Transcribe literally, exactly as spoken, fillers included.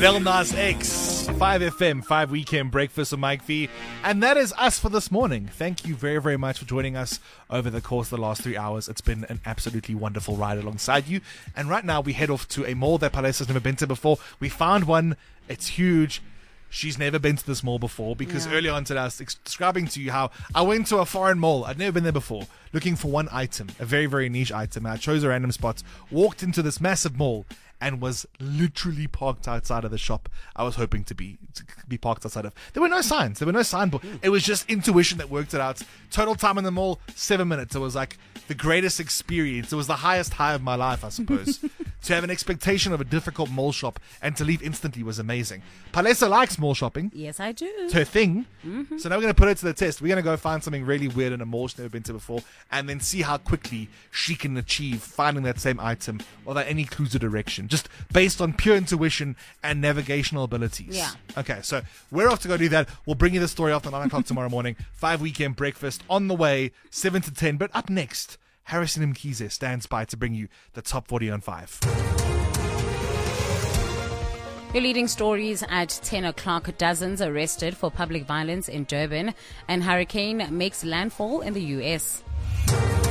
Lil Nas X, five F M, five Weekend Breakfast with Mike V. And that is us for this morning. Thank you very, very much for joining us over the course of the last three hours. It's been an absolutely wonderful ride alongside you. And right now we head off to a mall that Palesa has never been to before. We found one. It's huge. She's never been to this mall before because yeah. earlier on today I was describing to you how I went to a foreign mall. I'd never been there before, looking for one item, a very, very niche item. And I chose a random spot, walked into this massive mall, and was literally parked outside of the shop I was hoping to be to be parked outside of. There were no signs. There were no signboard. It was just intuition that worked it out. Total time in the mall, seven minutes. It was like the greatest experience. It was the highest high of my life, I suppose. To have an expectation of a difficult mall shop and to leave instantly was amazing. Palesa likes mall shopping. Yes, I do. It's her thing. Mm-hmm. So now we're going to put it to the test. We're going to go find something really weird in a mall she's never been to before and then see how quickly she can achieve finding that same item without any clues of direction. Just based on pure intuition and navigational abilities. Yeah. Okay, so we're off to go do that. We'll bring you the story after nine o'clock tomorrow morning. Five Weekend Breakfast on the way, seven to ten. But up next, Harrison Mkhize stands by to bring you the top forty on five. Your leading stories at ten o'clock. Dozens arrested for public violence in Durban, and hurricane makes landfall in the U S.